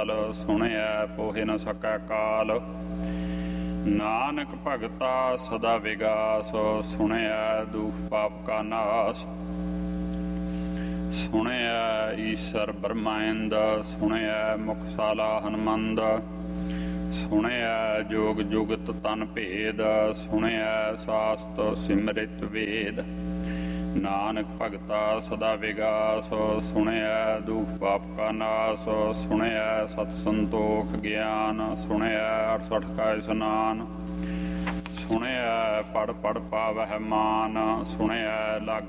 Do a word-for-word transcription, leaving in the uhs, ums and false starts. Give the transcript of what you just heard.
ਹਾਲ, ਸੁਣਿਐ ਪੋਹਿ ਨ ਸਕੈ ਕਾਲ। ਨਾਨਕ ਭਗਤਾ ਸਦਾ ਵਿਗਾਸ, ਸੁਣਿਐ ਦੁਖ ਪਾਪ ਕਾ ਨਾਸ। ਸੁਣਿਐ ਈਸਰ ਬ੍ਰਹਮੰਦ, ਸੁਣਿਐ ਮੁਖਸ਼ਾਲਾ ਹਨਮੰਦ। ਸੁਣਿਐ ਜੋਗ ਜੁਗਤ ਤਨ ਭੇਦ, ਸੁਣਿਐ ਸਾਸਤ ਸਿਮਰਿਤ ਵੇਦ। ਨਾਨਕ ਭਗਤਾ ਸਦਾ ਵਿਗਾਸ, ਸੁਣਿਐ ਦੁਖ ਪਾਪ ਕਾ ਨਾਸ। ਸੁਣਿਐ ਸਤ ਸੰਤੋਖ ਗਿਆਨ, ਸੁਣਿਐ ਅਠਸਠ ਕਾ ਇਸਨਾਨ। ਸੁਣਿਐ ਪੜ ਪੜ ਪਾਵਹਿ ਮਾਨ, ਸੁਣਿਐ ਲਗ